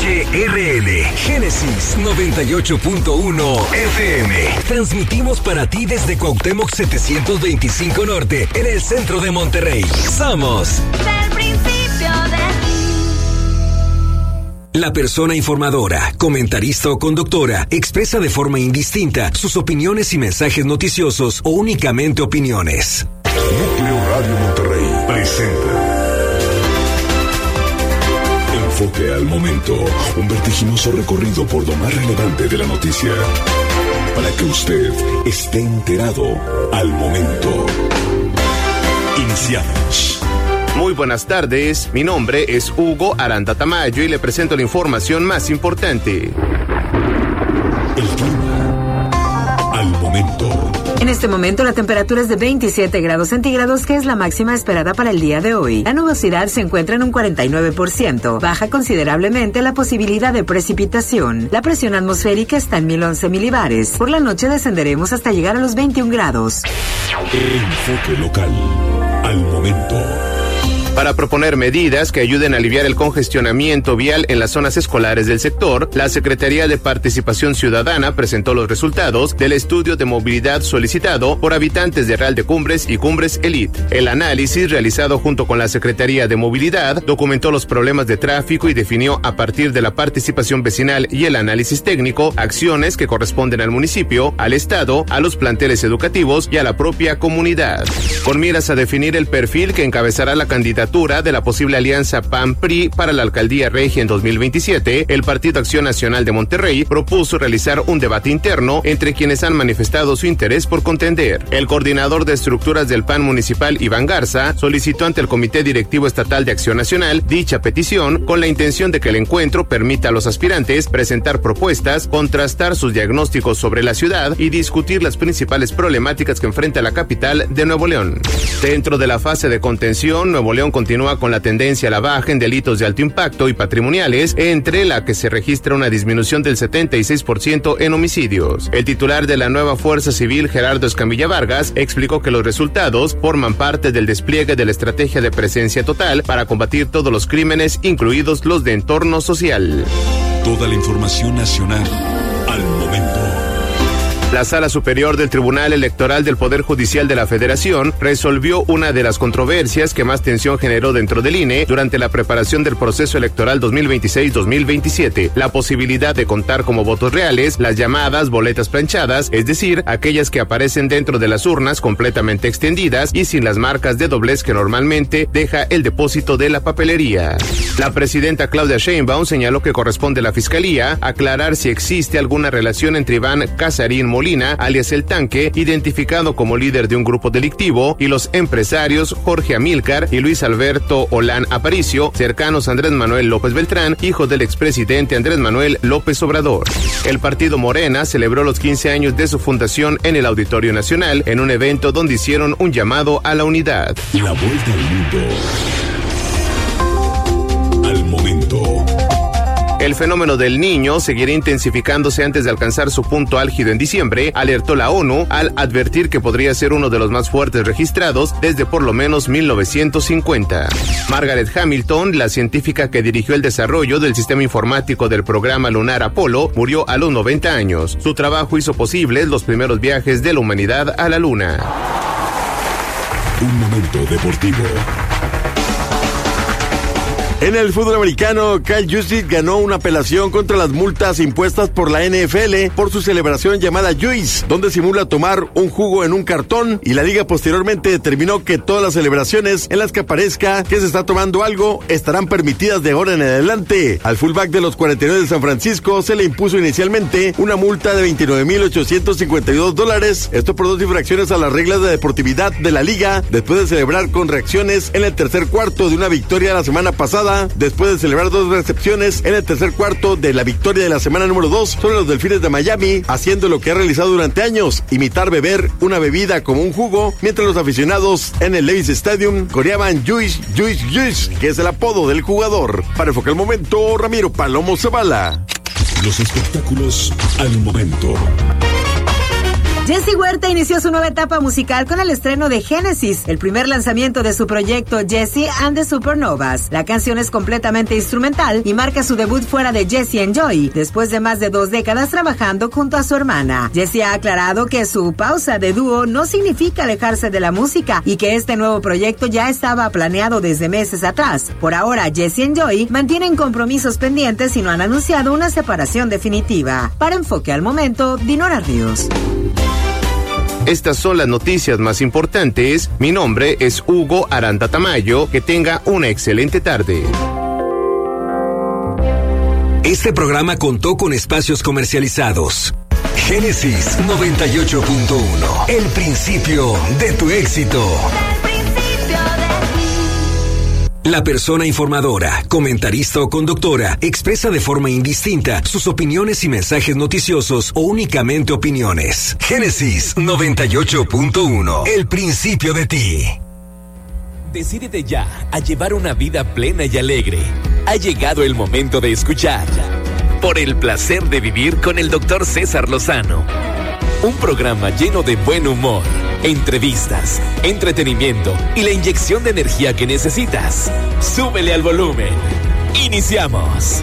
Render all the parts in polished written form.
HRL Génesis 98.1 FM. Transmitimos para ti desde Cuauhtémoc 725 Norte, en el centro de Monterrey. Somos del principio de la persona informadora, comentarista o conductora expresa de forma indistinta sus opiniones y mensajes noticiosos o únicamente opiniones. Núcleo Radio Monterrey presenta Enfoque al Momento, un vertiginoso recorrido por lo más relevante de la noticia, para que usted esté enterado al momento. Iniciamos. Muy buenas tardes, mi nombre es Hugo Aranda Tamayo y le presento la información más importante. El clima al momento. En este momento la temperatura es de 27 grados centígrados, que es la máxima esperada para el día de hoy. La nubosidad se encuentra en un 49%, baja considerablemente la posibilidad de precipitación. La presión atmosférica está en 1011 milibares. Por la noche descenderemos hasta llegar a los 21 grados. Enfoque local al momento. Para proponer medidas que ayuden a aliviar el congestionamiento vial en las zonas escolares del sector, la Secretaría de Participación Ciudadana presentó los resultados del estudio de movilidad solicitado por habitantes de Real de Cumbres y Cumbres Elite. El análisis, realizado junto con la Secretaría de Movilidad, documentó los problemas de tráfico y definió, a partir de la participación vecinal y el análisis técnico, acciones que corresponden al municipio, al Estado, a los planteles educativos y a la propia comunidad. Con miras a definir el perfil que encabezará la candidatura de la posible alianza PAN-PRI para la alcaldía regia en 2027, el Partido Acción Nacional de Monterrey propuso realizar un debate interno entre quienes han manifestado su interés por contender. El coordinador de estructuras del PAN municipal, Iván Garza, solicitó ante el Comité Directivo Estatal de Acción Nacional dicha petición con la intención de que el encuentro permita a los aspirantes presentar propuestas, contrastar sus diagnósticos sobre la ciudad y discutir las principales problemáticas que enfrenta la capital de Nuevo León. Dentro de la fase de contención, Nuevo León continúa con la tendencia a la baja en delitos de alto impacto y patrimoniales, entre la que se registra una disminución del 76% en homicidios. El titular de la nueva Fuerza Civil, Gerardo Escamilla Vargas, explicó que los resultados forman parte del despliegue de la estrategia de presencia total para combatir todos los crímenes, incluidos los de entorno social. Toda la información nacional al momento. La Sala Superior del Tribunal Electoral del Poder Judicial de la Federación resolvió una de las controversias que más tensión generó dentro del INE durante la preparación del proceso electoral 2026-2027, la posibilidad de contar como votos reales las llamadas boletas planchadas, es decir, aquellas que aparecen dentro de las urnas completamente extendidas y sin las marcas de doblez que normalmente deja el depósito de la papelería. La presidenta Claudia Sheinbaum señaló que corresponde a la Fiscalía aclarar si existe alguna relación entre Iván Casarín Molina, alias El Tanque, identificado como líder de un grupo delictivo, y los empresarios Jorge Amílcar y Luis Alberto Olán Aparicio, cercanos a Andrés Manuel López Beltrán, hijo del expresidente Andrés Manuel López Obrador. El partido Morena celebró los 15 años de su fundación en el Auditorio Nacional, en un evento donde hicieron un llamado a la unidad. La vuelta al mundo al momento. El fenómeno del Niño seguirá intensificándose antes de alcanzar su punto álgido en diciembre, alertó la ONU al advertir que podría ser uno de los más fuertes registrados desde por lo menos 1950. Margaret Hamilton, la científica que dirigió el desarrollo del sistema informático del programa lunar Apolo, murió a los 90 años. Su trabajo hizo posibles los primeros viajes de la humanidad a la Luna. Un momento deportivo. En el fútbol americano, Kyle Juszczyk ganó una apelación contra las multas impuestas por la NFL por su celebración llamada Juice, donde simula tomar un jugo en un cartón, y la liga posteriormente determinó que todas las celebraciones en las que aparezca que se está tomando algo estarán permitidas de ahora en adelante. Al fullback de los 49 de San Francisco se le impuso inicialmente una multa de $29,852, esto por 2 infracciones a las reglas de deportividad de la liga, después de celebrar con reacciones en el tercer cuarto de una victoria la semana pasada, después de celebrar 2 recepciones en el tercer cuarto de la victoria de la semana número 2 sobre los Delfines de Miami, haciendo lo que ha realizado durante años, imitar beber una bebida como un jugo, mientras los aficionados en el Levi's Stadium coreaban Juice, Juice, Juice, que es el apodo del jugador. Para enfocar el momento, Ramiro Palomo Zavala. Los espectáculos al momento. Jessie Huerta inició su nueva etapa musical con el estreno de Génesis, el primer lanzamiento de su proyecto Jessie and the Supernovas. La canción es completamente instrumental y marca su debut fuera de Jessie and Joy, después de más de 2 décadas trabajando junto a su hermana. Jessie ha aclarado que su pausa de dúo no significa alejarse de la música y que este nuevo proyecto ya estaba planeado desde meses atrás. Por ahora, Jessie and Joy mantienen compromisos pendientes y no han anunciado una separación definitiva. Para Enfoque al Momento, Dinora Ríos. Estas son las noticias más importantes. Mi nombre es Hugo Aranda Tamayo. Que tenga una excelente tarde. Este programa contó con espacios comercializados. Génesis 98.1. El principio de tu éxito. La persona informadora, comentarista o conductora expresa de forma indistinta sus opiniones y mensajes noticiosos o únicamente opiniones. Génesis 98.1. El principio de ti. Decídete ya a llevar una vida plena y alegre. Ha llegado el momento de escuchar Por el placer de vivir con el Dr. César Lozano. Un programa lleno de buen humor, entrevistas, entretenimiento y la inyección de energía que necesitas. Súbele al volumen. Iniciamos.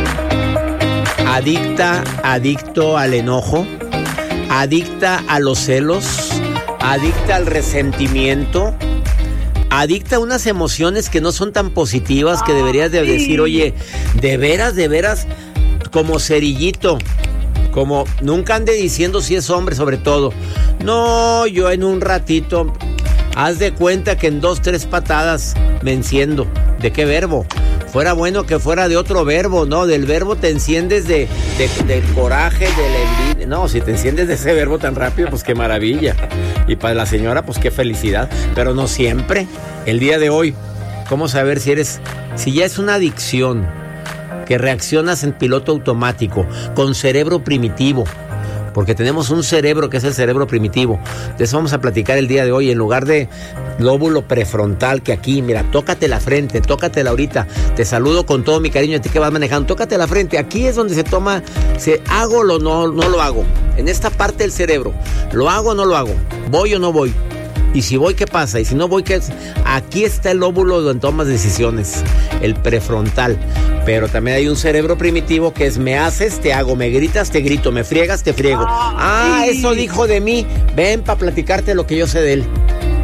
Adicto al enojo, adicta a los celos, adicta al resentimiento, adicta a unas emociones que no son tan positivas, que deberías de decir, oye, de veras, como cerillito. Como nunca ande diciendo si es hombre, sobre todo. No, yo en un ratito, haz de cuenta que en 2, 3 patadas me enciendo. ¿De qué verbo? Fuera bueno que fuera de otro verbo, ¿no? Del verbo te enciendes del coraje, de la envidia. No, si te enciendes de ese verbo tan rápido, pues qué maravilla. Y para la señora, pues qué felicidad. Pero no siempre. El día de hoy, ¿cómo saber si ya es una adicción? Que reaccionas en piloto automático, con cerebro primitivo, porque tenemos un cerebro que es el cerebro primitivo. De eso vamos a platicar el día de hoy, en lugar de lóbulo prefrontal, que aquí, mira, tócate la frente, tócatela ahorita, te saludo con todo mi cariño a ti que vas manejando, tócate la frente, aquí es donde se toma, hago o no lo hago, en esta parte del cerebro, lo hago o no lo hago, voy o no voy. Y si voy, ¿qué pasa? Y si no voy, ¿qué es? Aquí está el lóbulo donde tomas decisiones, el prefrontal. Pero también hay un cerebro primitivo que es me haces, te hago, me gritas, te grito, me friegas, te friego. Eso dijo de mí. Ven para platicarte lo que yo sé de él.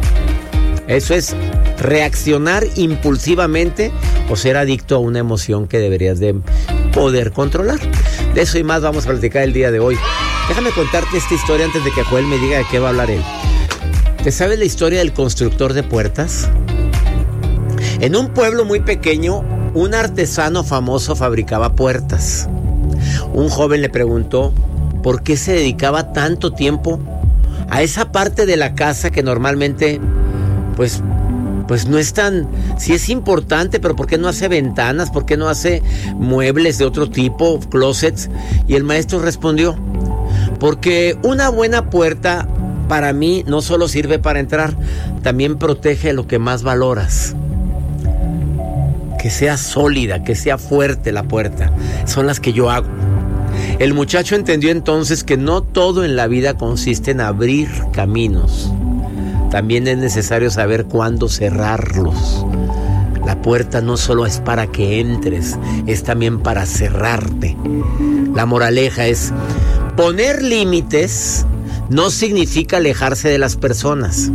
Eso es reaccionar impulsivamente o ser adicto a una emoción que deberías de poder controlar. De eso y más vamos a platicar el día de hoy. Déjame contarte esta historia antes de que Joel me diga de qué va a hablar él. ¿Te sabes la historia del constructor de puertas? En un pueblo muy pequeño, un artesano famoso fabricaba puertas. Un joven le preguntó por qué se dedicaba tanto tiempo a esa parte de la casa que normalmente, pues no es tan... Sí es importante, pero ¿por qué no hace ventanas? ¿Por qué no hace muebles de otro tipo, closets? Y el maestro respondió, porque una buena puerta para mí no solo sirve para entrar, también protege lo que más valoras. Que sea sólida, que sea fuerte la puerta. Son las que yo hago. El muchacho entendió entonces que no todo en la vida consiste en abrir caminos. También es necesario saber cuándo cerrarlos. La puerta no solo es para que entres, es también para cerrarte. La moraleja es, poner límites no significa alejarse de las personas.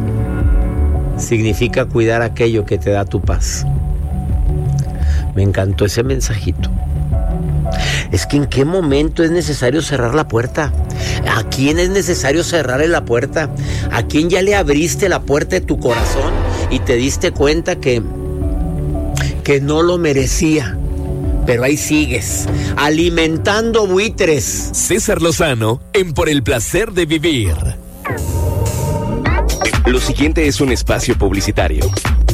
Significa cuidar aquello que te da tu paz. Me encantó ese mensajito. Es que ¿en qué momento es necesario cerrar la puerta? ¿A quién es necesario cerrarle la puerta? ¿A quién ya le abriste la puerta de tu corazón y te diste cuenta que no lo merecía? Pero ahí sigues, alimentando buitres. César Lozano en Por el placer de vivir. Lo siguiente es un espacio publicitario.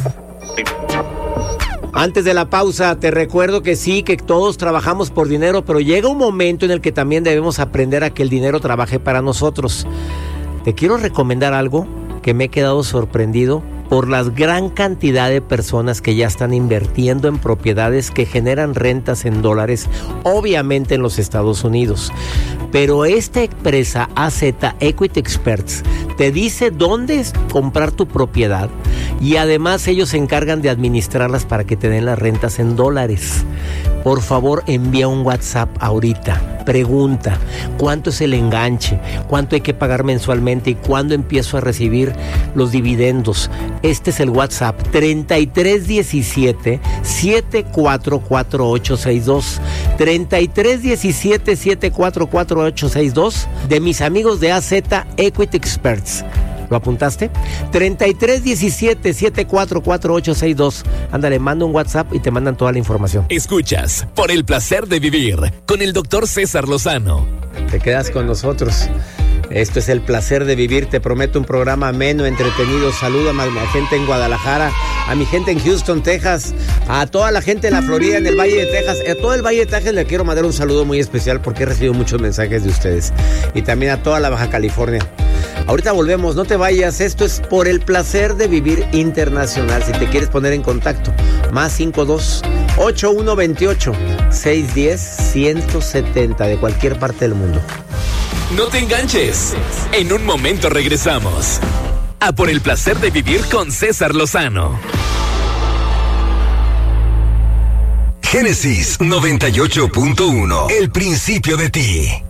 Antes de la pausa, te recuerdo que sí, que todos trabajamos por dinero, pero llega un momento en el que también debemos aprender a que el dinero trabaje para nosotros. Te quiero recomendar algo que me he quedado sorprendido por la gran cantidad de personas que ya están invirtiendo en propiedades que generan rentas en dólares, obviamente en los Estados Unidos. Pero esta empresa AZ Equity Experts te dice dónde comprar tu propiedad y además ellos se encargan de administrarlas para que te den las rentas en dólares. Por favor, envía un WhatsApp ahorita. Pregunta, ¿cuánto es el enganche? ¿Cuánto hay que pagar mensualmente? ¿Y cuándo empiezo a recibir los dividendos? Este es el WhatsApp, 3317-744862. 3317-744862 de mis amigos de AZ Equity Experts. ¿Lo apuntaste? 3317-744862. Ándale, manda un WhatsApp y te mandan toda la información. Escuchas Por el Placer de Vivir con el Dr. César Lozano. Te quedas con nosotros. Esto es El Placer de Vivir. Te prometo un programa ameno, entretenido. Saluda a mi gente en Guadalajara, a mi gente en Houston, Texas, a toda la gente en la Florida, en el Valle de Texas. A todo el Valle de Texas le quiero mandar un saludo muy especial porque he recibido muchos mensajes de ustedes. Y también a toda la Baja California. Ahorita volvemos, no te vayas. Esto es Por el Placer de Vivir Internacional. Si te quieres poner en contacto, más 52-8128-610-170 de cualquier parte del mundo. No te enganches. En un momento regresamos a Por el Placer de Vivir con César Lozano. Génesis 98.1. El principio de ti.